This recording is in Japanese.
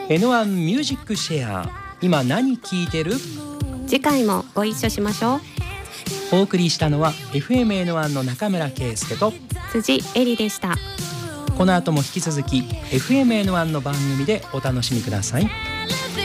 N1 ミュージックシェア、今何聴いてる？ 次回もご一緒しましょう。 お送りしたのは FM N1 の中村圭介と辻恵里でした。 この後も引き続き FM N1 の番組でお楽しみください。